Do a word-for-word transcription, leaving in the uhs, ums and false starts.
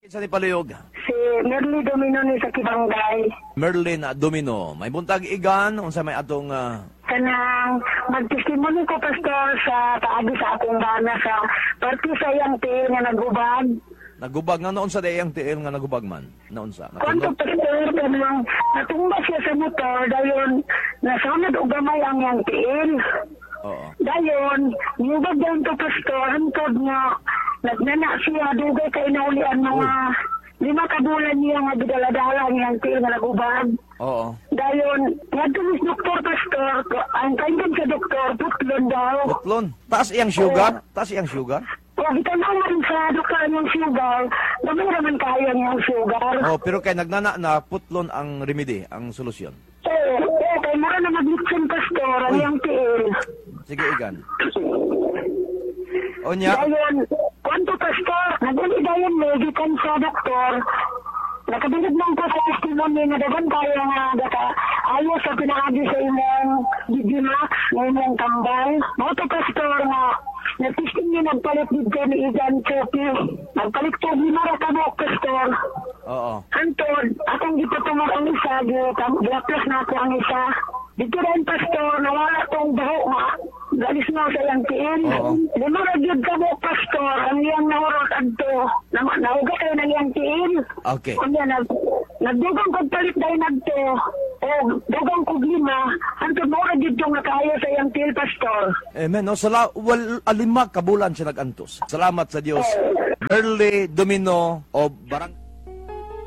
Sa ni paluyog, Si Merly Domino ni sa Kibanggay. Merlin Domino, may buntag igan, unsa may atong ah, Kanang magtestimony ko, Pastor, sa paagi sa akong bana sa party sa iyang tiil nga nagubad. nagubag nga noon sa dayang tiil nga nagubag man. Noon sa Kwanto, natulog. Pastor, kanang natumba siya sa motor, dayon nasunod og gamay ang iyang tiil. Oo. Dayon, niyubag dayon to, Pastor, hantod nga nagnana siya, dugay kay naulian mga lima ka bulan niya nga gidaladala niyang tiil nga nagubad. Oo. Dayon, ngadto mis doktor, Pastor, ang kaingan sa doktor, putlon daw. Putlon. Taas iyang sugar? Taas iyang sugar? O, itanawan sa doktor niyang sugar, gamay raman kaya niyang sugar. Oh, pero kay nagnana na putlon ang remedy, ang solusyon. Oo, oo, kay mura na maglitsin, Pastor, ang Uy. iyang tiil. Sige igan. Onya, Dayon, kwanto, Pastor, naguli dayon mo, gikan sa doktor, nakabilib lang ko sa testimony na dagan kaya nga daka ayaw sa pinaagi sa imong Digimax, nga imong tambal. Mga to, Pastor, nga nagtisting niya nagpalit dito ni Igan Chopi. Nagpalit ko, limara ka mo, Pastor. oo. Antod, akong gipatumar ang isa, gilaplas na ako ang isa. Dito rin, Pastor, nawala tong baho nga. Galis mo sa iyang tiil. Oo. Lima na gyud ka mo, Pastor, ang iyang nahurot adto. Na- Nauga kayo ng iyang tiil. Okay. Kunya, nag, nagdugang kong palit dahil nagto. O, dugang kong lima. Antod mo na gyud tong nakayo sa iyang tiil, Pastor. Amen. No, sala, wal, alima kabulan siya nagantos. Salamat sa Dios. Merly Domino o Barang